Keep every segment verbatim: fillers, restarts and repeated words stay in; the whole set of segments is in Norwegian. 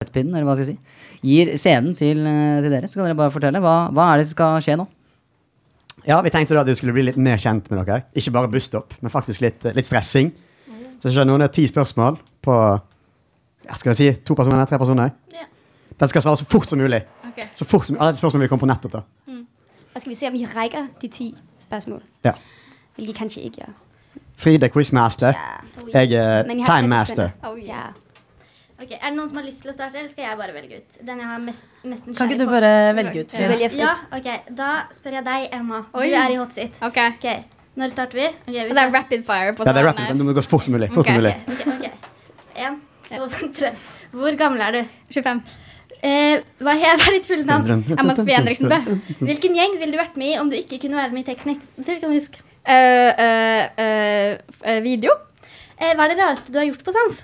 stafettpinnen, eller hva skal jeg si, gir scenen til, til dere. Så kan dere bare fortelle, hva, hva er det som skal skje nå? Ja, vi tenkte da at vi skulle bli litt mer kjent med dere. Ikke bare busstopp, men faktisk litt, litt stressing. Så skjer noen av ti spørsmål på, ja, skal jeg si, to personer, tre personer. Ja. Den skal svare så fort som mulig. Okay. Så fort som mulig. Alle spørsmål vil komme på nettopp da. Mm. Og skal vi se om vi rækker de ti spørsmål. Ja. Hvilket kanskje ikke gjør. Frida quizmaster. Ja. Jeg er Men jeg har time stress master. spennende. Oh, ja. Ok, er det noen som har lyst til å starte, eller skal jeg bare velge ut? Den jeg har mest, mest Kan ikke du bare velge ut? Ja. ja, ok. Da spør jeg deg, Emma. Oi. Du er i hot seat. Ok. Ok, når starter vi? Okay, vi Og det er rapid fire på Ja, det er svarene. rapid, du må gå så fort som mulig. Fort som Ok. mulig. Ok, ok. En, to, tre. Hvor gammel er du? tjuefem. Eh, hva er hva er ditt fulle navn? Emma Sofie Henriksen Bø. Hvilken gjeng ville du vært med i om du ikke kunne være med i teknisk? Uh, uh, uh, uh, video. Eh, hva er det rareste du har gjort på Samf?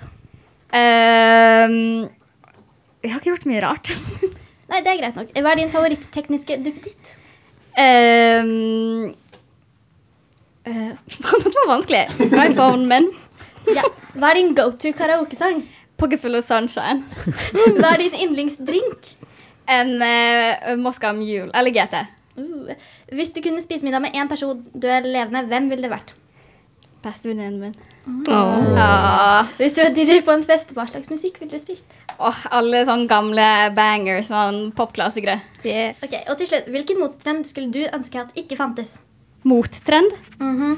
Uh, jeg har ikke gjort mye rart. Nei, det er greit nok. Hva er din favoritt-tekniske duppeditt? Uh, uh, det var vanskelig. iPhone min. Ja. Hva er din go-to karaoke-sang? Pocketful of Sunshine. Hva er din yndlingsdrink? En uh, Moscow Mule. Eller G T. Uh. Hvis du kunne spise middag med en person du er levende, hvem ville det vært? Bestevenninnen min. Oh. Ah. Hvis du er D J på en fest, hva slags musikk ville du spilt? Oh, alle sånne gamle bangers, sånn popklassikere. Yeah. Ok, og til slutt, hvilken mottrend skulle du ønske at ikke fantes? Mottrend? Mhm.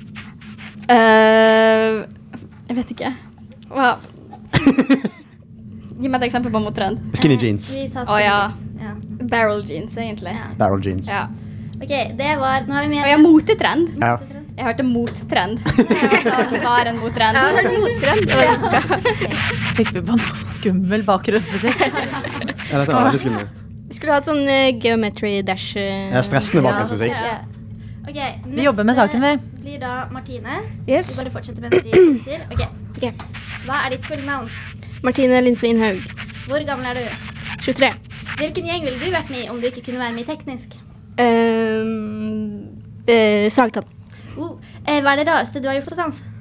Uh, jeg vet ikke. Hva? Gi meg et eksempel på mottrend. Skinny jeans. Vi sa Å, ja. jeans. Ja. Barrel jeans, egentlig. Ja. Barrel jeans. Ja. Ok, det var, nå har vi mer Og jeg har motetrend. Ja. Jeg hørte mottrend. Det var en mottrend. Ja, jeg hørte mottrend. Fikk vi på noe skummel bakgrunnsmusikk? Ja, dette var veldig skummelt. Vi skulle hatt sånn uh, geometry dash. Uh, Ja, stressende bakgrunnsmusikk. Ja. Ok, Vi jobber med saken, vi. blir da Martine. Yes. Vi bare fortsetter med de sier. Ok, Ok. hva er ditt fulle navn? Martine Lindsvin Haug. Hvor gammel er du? tjuetre. Hvilken gjeng ville du vært med i om du ikke kunne være med i teknisk? Um, uh, Sagtann. Oh. Eh, hva er det rareste du har gjort på Samf?